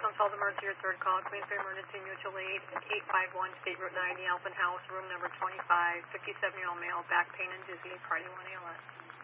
Sullivan Emergency, your third call, Queensway Emergency Mutual Aid, 851 State Route 90, Alphen House, room number 25, 57-year-old male, back pain and dizzy, party 1 ALS.